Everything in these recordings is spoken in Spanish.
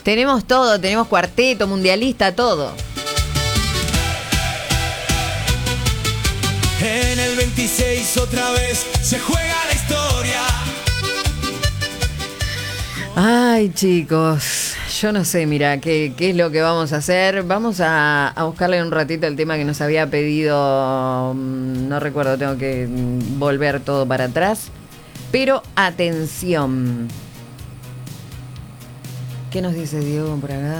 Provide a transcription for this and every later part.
Tenemos todo, tenemos cuarteto, mundialista, todo. En el 26 otra vez se juega la historia. Ay, chicos, yo no sé, mira, qué es lo que vamos a hacer. Vamos a buscarle un ratito el tema que nos había pedido, no recuerdo, tengo que volver todo para atrás. Pero atención. ¿Qué nos dice Diego por acá?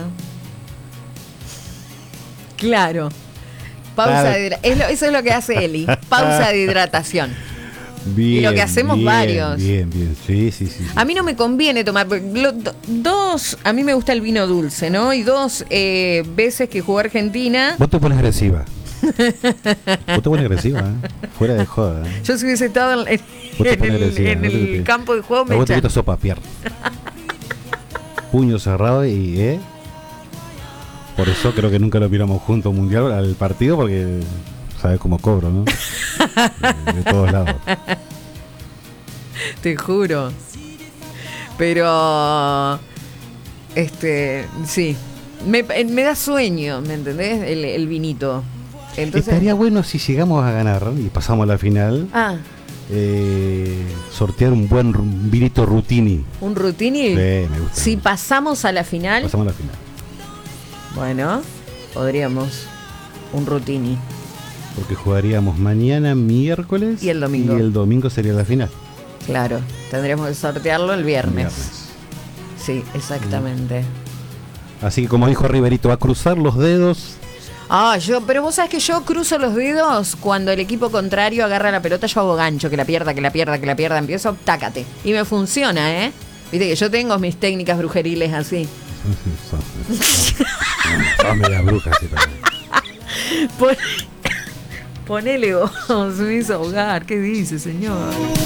Claro. Pausa de eso es lo que hace Eli. Pausa de hidratación. Bien, y lo que hacemos varios. Bien. Sí. A mí no me conviene tomar. A mí me gusta el vino dulce, ¿no? Y 2 veces que jugó Argentina. Vos te pones agresiva. Fuera de joda. Yo si hubiese estado en el campo de juego, me vos te quitas sopa, pierna. Puño cerrado y por eso creo que nunca lo miramos juntos mundial al partido, porque sabes cómo cobro, ¿no? De todos lados. Te juro. Pero sí. Me da sueño, ¿me entendés? El vinito. Entonces, estaría bueno si llegamos a ganar y pasamos a la final. Sortear un buen vinito Rutini. ¿Un Rutini? Sí, me gusta. Si pasamos a la final. Pasamos a la final. Bueno, podríamos un Rutini. Porque jugaríamos mañana, miércoles. Y el domingo. Y el domingo sería la final. Claro, tendríamos que sortearlo el viernes. Sí, exactamente. Así que como dijo Riverito, a cruzar los dedos. Pero vos sabés que yo cruzo los dedos cuando el equipo contrario agarra la pelota, yo hago gancho, que la pierda, empiezo, tácate. Y me funciona, ¿eh? Viste que yo tengo mis técnicas brujeriles así. Son medias brujas, sí, Ponele vos, me hizo ahogar, ¿qué dice, señor?